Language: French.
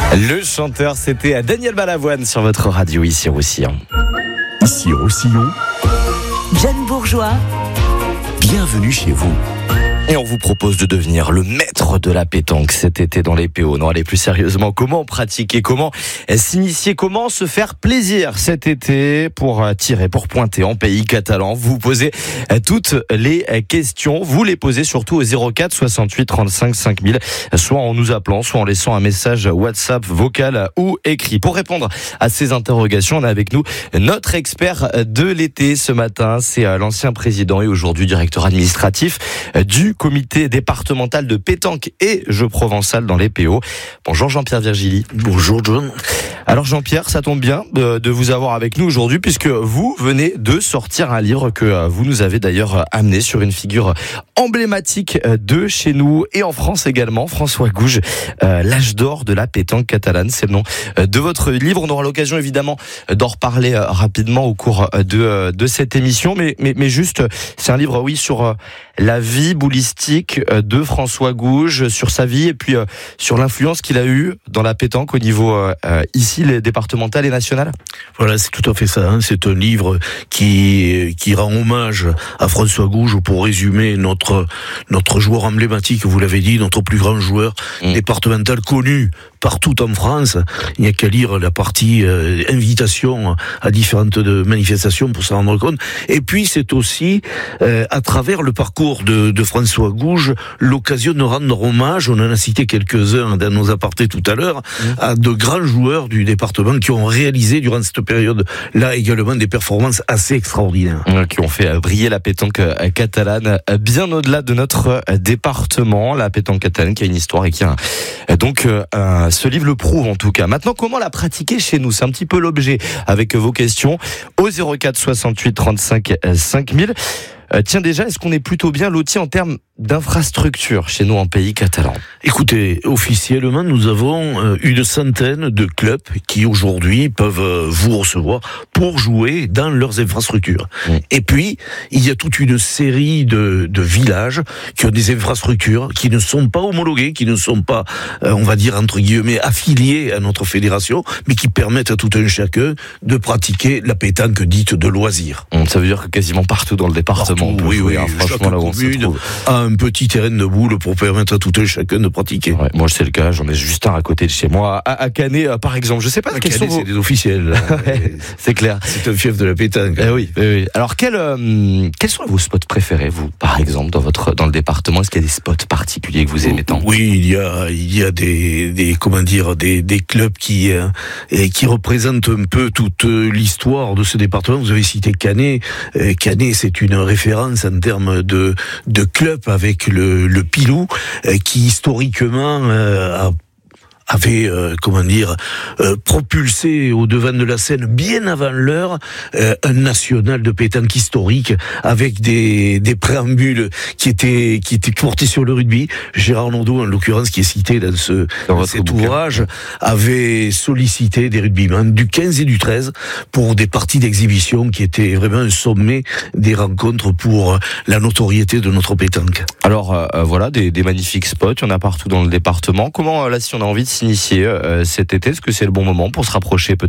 Le chanteur, c'était Daniel Balavoine sur votre radio, ici Roussillon. Ici Roussillon, John Bourgeois, bienvenue chez vous. Et on vous propose de devenir le maître de la pétanque cet été dans les PO. Non, allez, plus sérieusement, comment pratiquer, comment s'initier, comment se faire plaisir cet été pour tirer, pour pointer en pays catalan. Vous posez toutes les questions, vous les posez surtout au 04 68 35 5000, soit en nous appelant, soit en laissant un message WhatsApp vocal ou écrit. Pour répondre à ces interrogations, on a avec nous notre expert de l'été ce matin. C'est l'ancien président et aujourd'hui directeur administratif du comité départemental de pétanque et jeux provençal dans les PO. Bonjour Jean-Pierre Virgili. Bonjour John. Alors Jean-Pierre, ça tombe bien de vous avoir avec nous aujourd'hui puisque vous venez de sortir un livre que vous nous avez d'ailleurs amené sur une figure emblématique de chez nous et en France également, François Gouge, l'âge d'or de la pétanque catalane. C'est le nom de votre livre. On aura l'occasion évidemment d'en reparler rapidement au cours de cette émission. Mais juste, c'est un livre, oui, sur la vie boulistique de François Gouge, sur sa vie et puis sur l'influence qu'il a eue dans la pétanque au niveau ici, les départemental et national. Voilà, c'est tout à fait ça. C'est un livre qui rend hommage à François Gouge, pour résumer notre joueur emblématique, vous l'avez dit, notre plus grand joueur départemental connu partout en France. Il n'y a qu'à lire la partie invitation à différentes manifestations pour s'en rendre compte. Et puis c'est aussi à travers le parcours de François Gouge l'occasion de rendre hommage, on en a cité quelques-uns dans nos apartés tout à l'heure, à de grands joueurs du département qui ont réalisé durant cette période-là également des performances assez extraordinaires. Qui ont fait briller la pétanque catalane bien au-delà de notre département. La pétanque catalane qui a une histoire et qui a donc ce livre le prouve en tout cas. Maintenant, comment la pratiquer chez nous? C'est un petit peu l'objet avec vos questions au 04 68 35 5000. Tiens déjà, est-ce qu'on est plutôt bien loti en termes d'infrastructures chez nous en pays catalan? Écoutez, officiellement, nous avons une centaine de clubs qui aujourd'hui peuvent vous recevoir pour jouer dans leurs infrastructures. Et puis, il y a toute une série de villages qui ont des infrastructures qui ne sont pas homologuées, qui ne sont pas, on va dire entre guillemets, affiliés à notre fédération, mais qui permettent à tout un chacun de pratiquer la pétanque dite de loisir. Ça veut dire que quasiment partout dans le département. Oui, franchement, chaque là où on se commune trouve a un petit terrain de boule pour permettre à tout un chacun de pratiquer. Ouais, moi c'est le cas, j'en ai juste un à côté de chez moi, à Canet par exemple. Je sais pas quels sont vos... C'est des officiels. C'est clair. C'est un fief de la pétanque. Oui. Alors quels sont vos spots préférés, vous, par exemple, dans le département? Est-ce qu'il y a des spots particuliers que vous aimez tant? Oui, il y a des clubs qui représentent un peu toute l'histoire de ce département. Vous avez cité Canet. Canet, c'est une référence en termes de club avec le Pilou, qui historiquement avait propulsé au devant de la scène bien avant l'heure un national de pétanque historique avec des préambules qui étaient portés sur le rugby. Gérard Nondeau, en l'occurrence, qui est cité dans cet ouvrage, avait sollicité des rugbymen du 15 et du 13 pour des parties d'exhibition qui étaient vraiment un sommet des rencontres pour la notoriété de notre pétanque. Alors voilà, des magnifiques spots, il y en a partout dans le département. Comment, là, si on a envie de s'initier cet été, est-ce que c'est le bon moment pour se rapprocher peut-être